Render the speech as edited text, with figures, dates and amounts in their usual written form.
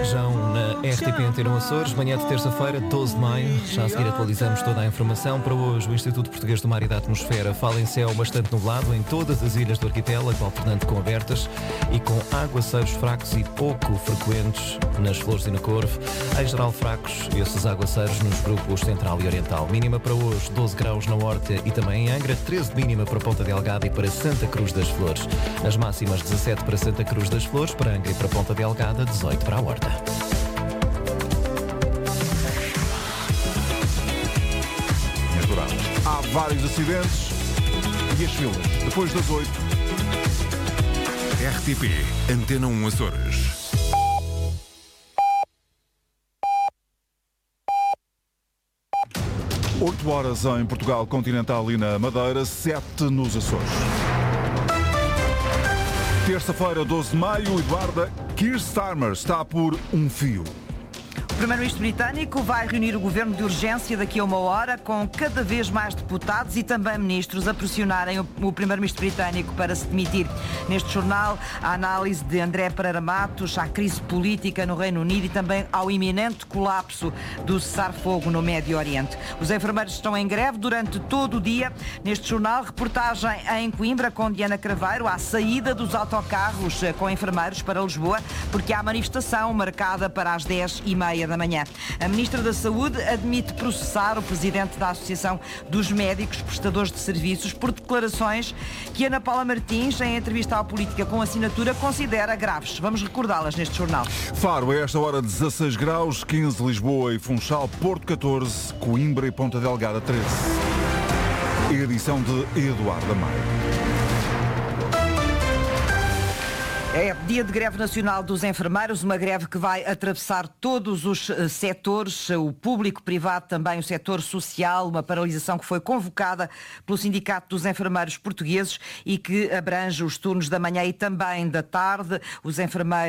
Varjão na RTP Antena Açores, manhã de terça-feira, 12 de maio. Já a seguir atualizamos toda a informação. Para hoje, o Instituto Português do Mar e da Atmosfera fala em céu bastante nublado em todas as ilhas do arquipélago, alternando com abertas e com aguaceiros fracos e pouco frequentes nas Flores e na Corve. Em geral fracos, esses aguaceiros nos grupos central e oriental. Mínima para hoje, 12 graus na Horta e também em Angra, 13 de mínima para Ponta Delgada e para Santa Cruz das Flores. As máximas, 17 para Santa Cruz das Flores, para Angra e para Ponta Delgada, 18 para a Horta. Há vários acidentes e as filas, depois das 8. RTP Antena 1 Açores. Oito horas em Portugal Continental e na Madeira, 7 nos Açores. Terça-feira, 12 de maio, Eduarda Keir Starmer está por um fio. O Primeiro-Ministro britânico vai reunir o governo de urgência daqui a uma hora, com cada vez mais deputados e também ministros a pressionarem o Primeiro-Ministro britânico para se demitir. Neste jornal, a análise de André Pereira Matos à crise política no Reino Unido e também ao iminente colapso do cessar-fogo no Médio Oriente. Os enfermeiros estão em greve durante todo o dia. Neste jornal, reportagem em Coimbra com Diana Craveiro à saída dos autocarros com enfermeiros para Lisboa, porque há manifestação marcada para as 10h30 da manhã. A Ministra da Saúde admite processar o Presidente da Associação dos Médicos Prestadores de Serviços por declarações que Ana Paula Martins, em entrevista à Política com Assinatura, considera graves. Vamos recordá-las neste jornal. Faro, a esta hora 16 graus, 15 Lisboa e Funchal, Porto 14, Coimbra e Ponta Delgada 13. Edição de Eduardo Maia. É dia de greve nacional dos enfermeiros, uma greve que vai atravessar todos os setores, o público, privado, também o setor social, uma paralisação que foi convocada pelo Sindicato dos Enfermeiros Portugueses e que abrange os turnos da manhã e também da tarde. Os enfermeiros